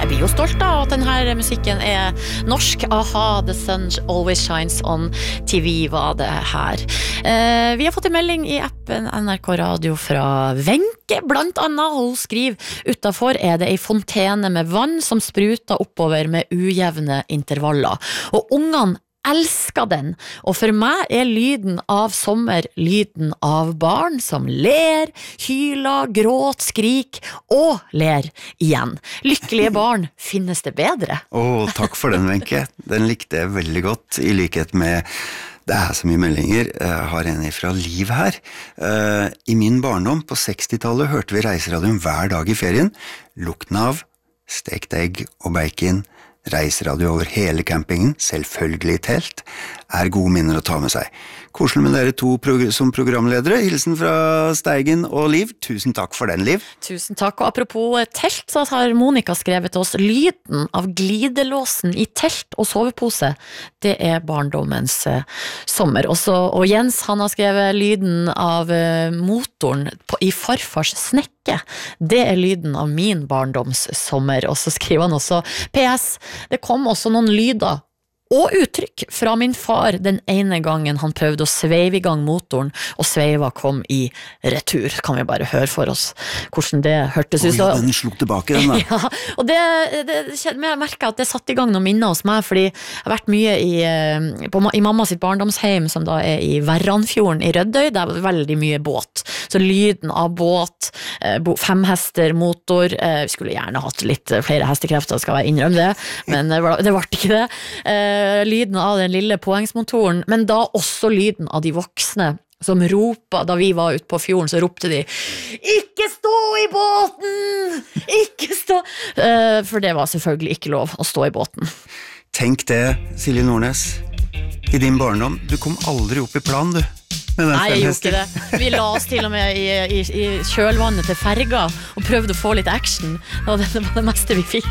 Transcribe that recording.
jeg blir jo stolt av at denne musikken norsk. Aha, The Sun Always Shines on TV var det her. Vi har fått en melding i appen NRK Radio fra Wenche, blant annet. Hun skriver, utenfor det en fontene med vann som spruter oppover med ujevne intervaller. Og ungene elsker den, og for meg lyden av sommer lyden av barn som ler, hyler, gråt, skrik og ler igjen. Lykkelige barn, finnes det bedre? Takk for den, Wenche. Den likte jeg veldig godt, i likhet med det så mye meldinger. Jeg har en fra Liv her. I min barndom på 60-tallet hørte vi reiseradioen hver dag i ferien. Lukten av stekt egg og bacon, reiseradio over hele campingen, selvfølgelig telt, gode minner å ta med seg. Koselig med dere to som programledere. Hilsen fra Steigen og Liv. Tusen takk for den, Liv. Tusen takk, og apropos telt, så har Monica skrevet til oss, lyden av glidelåsen i telt og sovepose, det barndommens sommer. Og Jens, han har skrevet lyden av motoren i farfars snekke. Det lyden av min barndoms sommer. Og så skriver han også, PS, det kom også noen lyder og uttrykk fra min far den ene gangen han prøvde å sveive i gang motoren, og sveiva kom i retur. Kan vi bare høre for oss hvordan det hørtes ut. Den slog tilbake den da. Ja, og jeg merker at det satt i gang noen minner hos meg, fordi jeg har vært mye i mamma sitt barndomsheim, som da i Verranfjorden i Røddøy, der var det veldig mye båt. Så lyden av båt, 5 hester, motor, vi skulle gjerne hatt litt flere hestekrefter, skal jeg innrømme det, men det ble ikke det. Lyden av den lille påhengsmotoren, men da også lyden av de voksne som ropa, da vi var ute på fjorden, så ropte de, ikke stå i båten! Ikke stå! For det var selvfølgelig ikke lov å stå i båten. Tenk det, Silje Nordnes. I din barndom, du kom aldri opp i plan, du. Nei, jeg gjorde ikke det. Vi la oss til og med i kjølvannet til ferga og prøvde å få litt action. Det var det meste vi fikk.